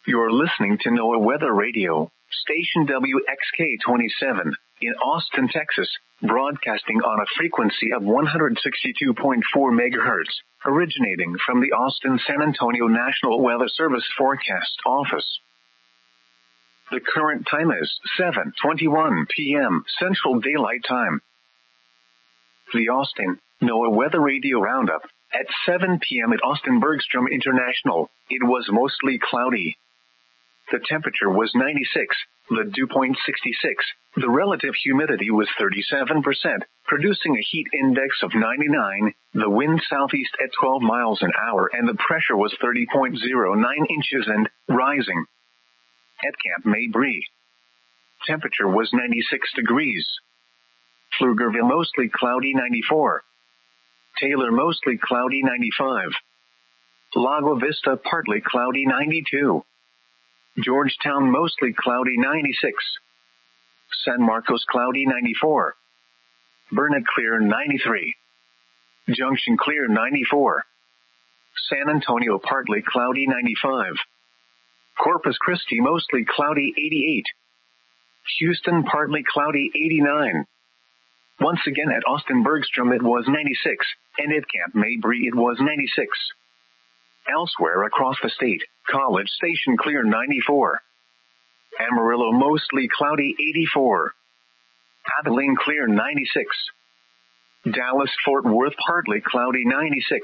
You're listening to NOAA Weather Radio, station WXK-27, in Austin, Texas, broadcasting on a frequency of 162.4 megahertz, originating from the Austin-San Antonio National Weather Service Forecast Office. The current time is 7:21 p.m. Central Daylight Time. The Austin NOAA Weather Radio Roundup. At 7 p.m. at Austin Bergstrom International, it was mostly cloudy. The temperature was 96, the dew point 66, the relative humidity was 37%, producing a heat index of 99, the wind southeast at 12 miles an hour, and the pressure was 30.09 inches and rising. At Camp Mabry, temperature was 96 degrees. Pflugerville mostly cloudy 94. Taylor mostly cloudy 95. Lago Vista partly cloudy 92. Georgetown mostly cloudy 96. San Marcos cloudy 94. Burnet clear 93. Junction clear 94. San Antonio partly cloudy 95. Corpus Christi mostly cloudy 88. Houston partly cloudy 89. Once again at Austin Bergstrom it was 96, and at Camp Mabry it was 96. Elsewhere across the state, College Station clear 94. Amarillo mostly cloudy 84. Abilene clear 96. Dallas-Fort Worth partly cloudy 96.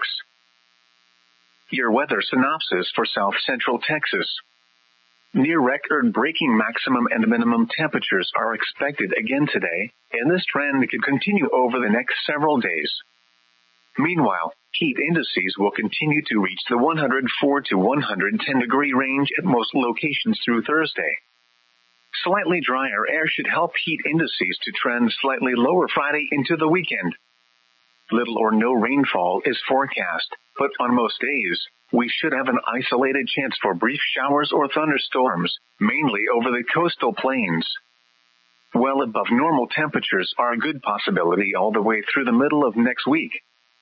Your weather synopsis for South Central Texas. Near record-breaking maximum and minimum temperatures are expected again today, and this trend could continue over the next several days. Meanwhile, heat indices will continue to reach the 104 to 110 degree range at most locations through Thursday. Slightly drier air should help heat indices to trend slightly lower Friday into the weekend. Little or no rainfall is forecast, but on most days, we should have an isolated chance for brief showers or thunderstorms, mainly over the coastal plains. Well above normal temperatures are a good possibility all the way through the middle of next week.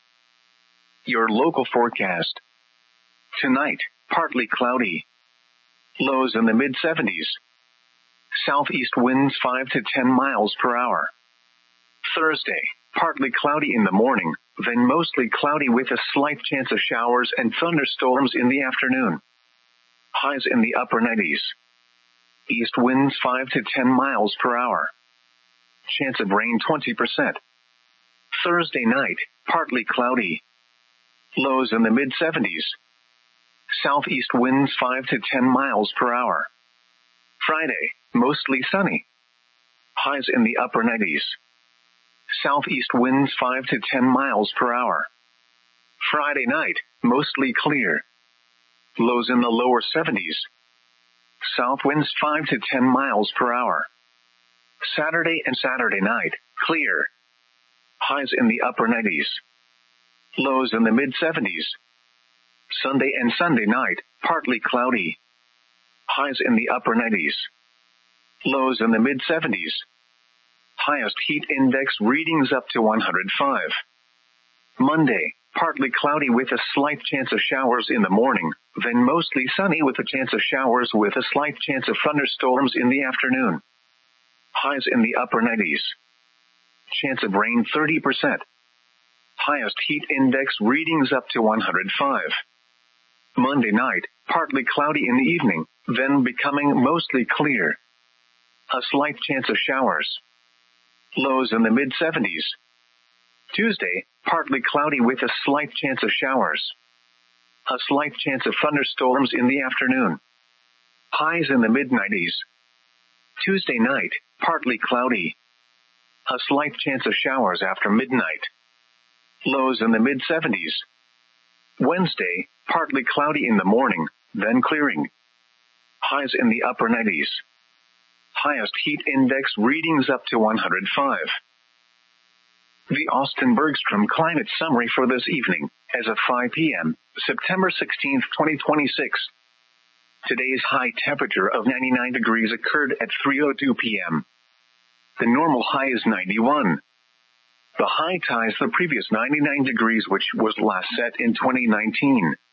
Your local forecast. Tonight, partly cloudy. Lows in the mid-70s. Southeast winds 5 to 10 miles per hour. Thursday, partly cloudy in the morning, then mostly cloudy with a slight chance of showers and thunderstorms in the afternoon. Highs in the upper 90s. East winds 5 to 10 miles per hour. Chance of rain 20%. Thursday night, partly cloudy. Lows in the mid-70s. Southeast winds 5 to 10 miles per hour. Friday, mostly sunny. Highs in the upper 90s. Southeast winds 5 to 10 miles per hour. Friday night, mostly clear. Lows in the lower 70s. South winds 5 to 10 miles per hour. Saturday and Saturday night, clear. Highs in the upper 90s. Lows in the mid-70s. Sunday and Sunday night, partly cloudy. Highs in the upper 90s. Lows in the mid-70s. Highest heat index readings up to 105. Monday, partly cloudy with a slight chance of showers in the morning, then mostly sunny with a chance of showers with a slight chance of thunderstorms in the afternoon. Highs in the upper 90s. Chance of rain 30%. Highest heat index readings up to 105. Monday night, partly cloudy in the evening, then becoming mostly clear. A slight chance of showers. Lows in the mid-70s. Tuesday, partly cloudy with a slight chance of showers. A slight chance of thunderstorms in the afternoon. Highs in the mid-90s. Tuesday night, partly cloudy. A slight chance of showers after midnight. Lows in the mid-70s. Wednesday, partly cloudy in the morning, then clearing. Highs in the upper 90s. Highest heat index readings up to 105. The Austin Bergstrom Climate Summary for this evening, as of 5 p.m., September 16, 2026. Today's high temperature of 99 degrees occurred at 3:02 p.m. The normal high is 91. The high ties the previous 99 degrees, which was last set in 2019.